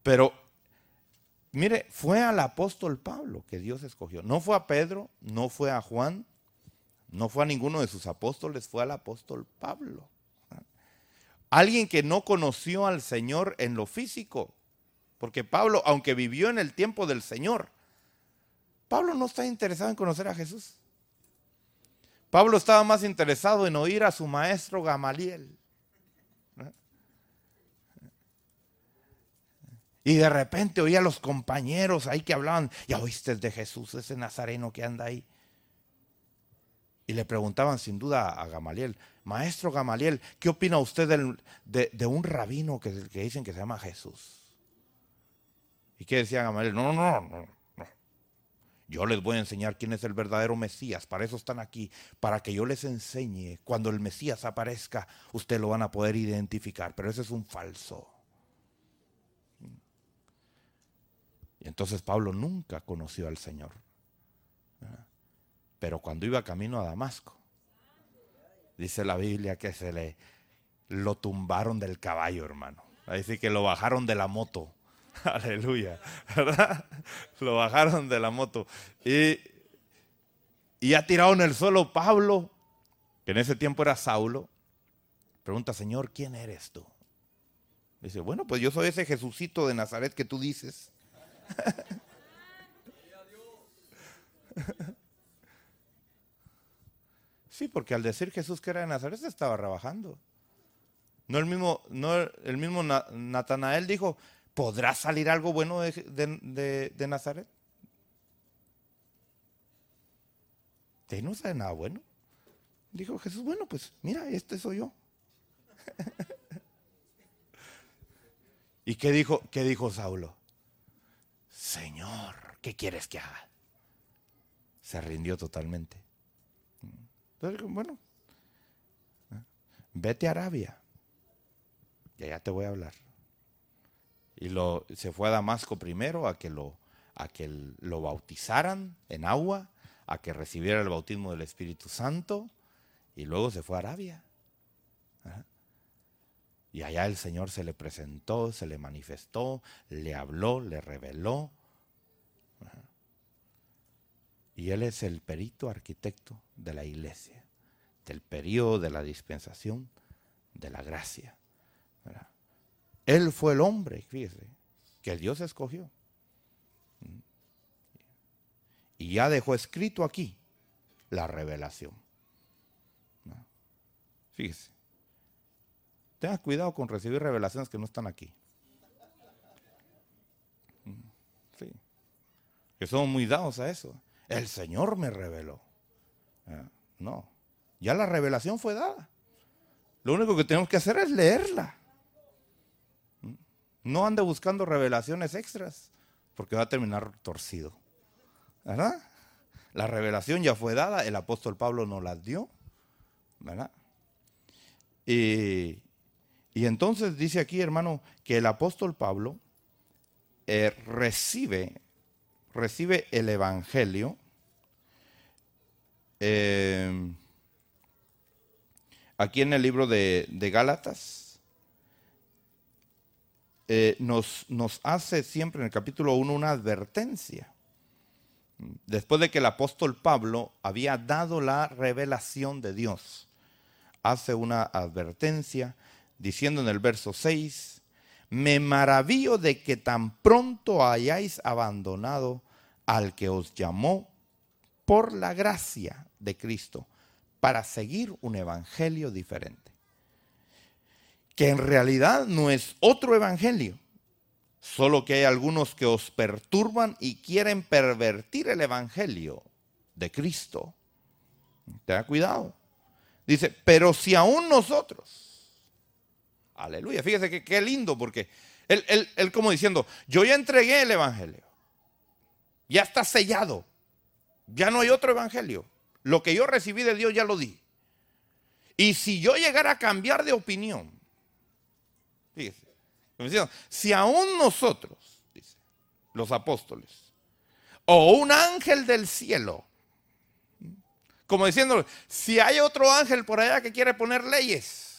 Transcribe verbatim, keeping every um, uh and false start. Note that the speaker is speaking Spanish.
Pero, mire, fue al apóstol Pablo que Dios escogió. No fue a Pedro, no fue a Juan, no fue a ninguno de sus apóstoles, fue al apóstol Pablo. Alguien que no conoció al Señor en lo físico. Porque Pablo, aunque vivió en el tiempo del Señor, Pablo no está interesado en conocer a Jesús. Pablo estaba más interesado en oír a su maestro Gamaliel. Y de repente oía a los compañeros ahí que hablaban, ya oíste de Jesús, ese nazareno que anda ahí. Y le preguntaban sin duda a Gamaliel, maestro Gamaliel, ¿qué opina usted del, de, de un rabino que, que dicen que se llama Jesús? ¿Y qué decía Gamaliel? No, no, no, no. Yo les voy a enseñar quién es el verdadero Mesías, para eso están aquí, para que yo les enseñe. Cuando el Mesías aparezca, ustedes lo van a poder identificar, pero ese es un falso. Y entonces Pablo nunca conoció al Señor. Pero cuando iba camino a Damasco, dice la Biblia que se le lo tumbaron del caballo, hermano. Ahí sí que lo bajaron de la moto. Aleluya, ¿verdad? Lo bajaron de la moto. Y, y ya tirado en el suelo Pablo, que en ese tiempo era Saulo, pregunta, Señor, ¿quién eres tú? Dice, bueno, pues yo soy ese Jesucito de Nazaret que tú dices. Sí, porque al decir Jesús que era de Nazaret se estaba rebajando. No el mismo, no el mismo Natanael dijo, ¿podrá salir algo bueno de, de, de, de Nazaret? ¿Te no sabe nada bueno? Dijo Jesús, bueno, pues mira, este soy yo. ¿Y qué dijo, qué dijo Saulo? Señor, ¿qué quieres que haga? Se rindió totalmente. Entonces, bueno, vete a Arabia y allá te voy a hablar. Y lo, se fue a Damasco primero a que, lo, a que lo bautizaran en agua, a que recibiera el bautismo del Espíritu Santo, y luego se fue a Arabia. Ajá. Y allá el Señor se le presentó, se le manifestó, le habló, le reveló. Ajá. Y Él es el perito arquitecto de la iglesia, del periodo de la dispensación de la gracia. ¿Verdad? Él fue el hombre, fíjese, que Dios escogió. Y ya dejó escrito aquí la revelación. ¿No? Fíjese. Tenga cuidado con recibir revelaciones que no están aquí. Sí. Que somos muy dados a eso. El Señor me reveló. No. Ya la revelación fue dada. Lo único que tenemos que hacer es leerla. No ande buscando revelaciones extras, porque va a terminar torcido. ¿Verdad? La revelación ya fue dada, el apóstol Pablo nos las dio. ¿Verdad? Y, y entonces dice aquí, hermano, que el apóstol Pablo eh, recibe, recibe el evangelio. Eh, aquí en el libro de, de Gálatas. Eh, nos, nos hace siempre en el capítulo uno una advertencia. Después de que el apóstol Pablo había dado la revelación de Dios, hace una advertencia diciendo en el verso seis, me maravillo de que tan pronto hayáis abandonado al que os llamó por la gracia de Cristo para seguir un evangelio diferente. Que en realidad no es otro evangelio, solo que hay algunos que os perturban y quieren pervertir el evangelio de Cristo. Tenga cuidado. Dice, pero si aún nosotros, aleluya, fíjese que qué lindo, porque él, él, él como diciendo, yo ya entregué el evangelio, ya está sellado, ya no hay otro evangelio, lo que yo recibí de Dios ya lo di. Y si yo llegara a cambiar de opinión, fíjese, si aún nosotros, dice, los apóstoles, o un ángel del cielo, como diciendo, si hay otro ángel por allá que quiere poner leyes,